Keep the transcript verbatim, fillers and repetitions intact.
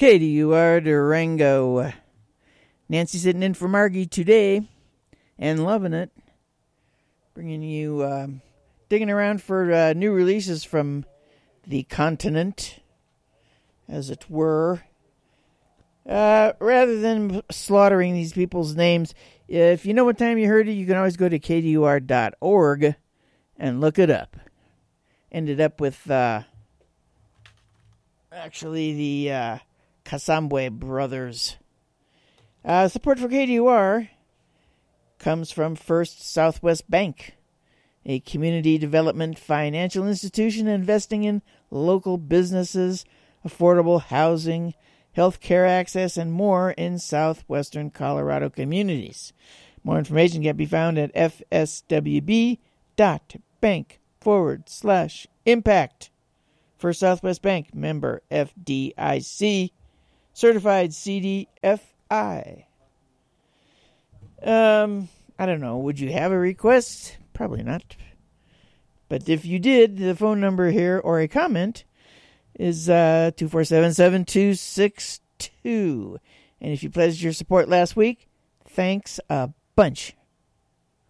K D U R Durango. Nancy sitting in for Margie today and loving it. Bringing you, uh, digging around for uh, new releases from the continent, as it were. Uh, rather than slaughtering these people's names, if you know what time you heard it, you can always go to K D U R dot org and look it up. Ended up with, uh, actually the uh, Casambwe brothers. Uh, support for K D U R comes from First Southwest Bank, a community development financial institution investing in local businesses, affordable housing, healthcare access, and more in southwestern Colorado communities. More information can be found at fswb dot bank forward slash impact. First Southwest Bank, member F D I C, certified C D F I. Um, I don't know. Would you have a request? Probably not. But if you did, the phone number here or a comment is uh, two four seven, seven two six two. And if you pledged your support last week, thanks a bunch.